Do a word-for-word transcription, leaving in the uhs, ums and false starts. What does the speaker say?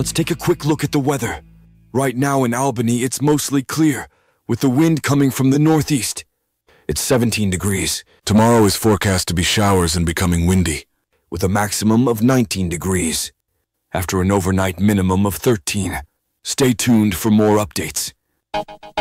Let's take a quick look at the weather. Right now in Albany, it's mostly clear, with the wind coming from the northeast. It's seventeen degrees. Tomorrow is forecast to be showers and becoming windy, with a maximum of nineteen degrees, after an overnight minimum of thirteen. Stay tuned for more updates.